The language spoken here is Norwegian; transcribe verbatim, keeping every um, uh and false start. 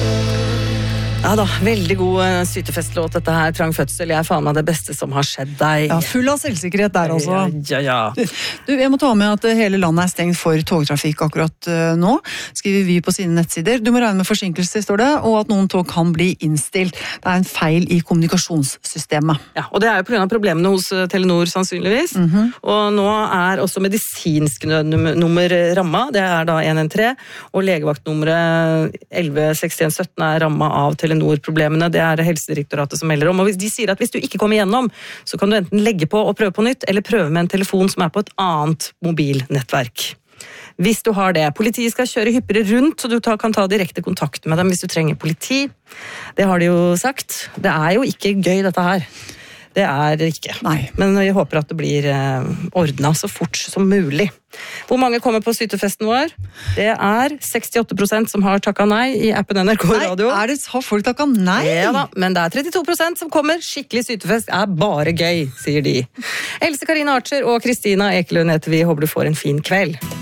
Ja da, veldig god sytefestlåt dette her, Trang fødsel. Jeg er faen meg det beste som har skjedd deg. Ja, full av selvsikkerhet der også. Ja, ja, ja. Du, jeg må ta med at hele landet er stengt for togtrafikk akkurat uh, nå, skriver vi på sine nettsider. Du må regne med forsinkelser, står det, og at noen tog kan bli innstilt. Det er en feil i kommunikasjonssystemet. Ja, og det er jo på grunn av problemene hos Telenor sannsynligvis. Mm-hmm. Og nå er også medisinsk nødnummer rammet, det er da en en tre, og legevaktnummeret elleve sekstien sytten er rammet av Telenor-problemene. Det er det Helsedirektoratet som melder om. Og de sier at hvis du ikke kommer gjennom, så kan du enten legge på og prøve på nytt, eller prøve med en telefon som er på et annet mobilnettverk. Hvis du har det. Politiet skal kjøre hyppigere rundt, så du kan ta direkte kontakt med dem hvis du trenger politi. Det har de jo sagt. Det er jo ikke gøy dette her. Det er det ikke. Nei. Men vi håper at det blir eh, ordnet så fort som mulig. Hvor mange kommer på sytefesten vår? Det er sekstiåtte prosent som har takket nei i appen N R K Radio. Nei, er det, har folk takket nei? Ja da, men det er trettito prosent som kommer. Skikkelig sytefest er bare gøy, sier de. Else Karine Archer og Kristina Ekelund heter vi. Håper du får en fin kveld.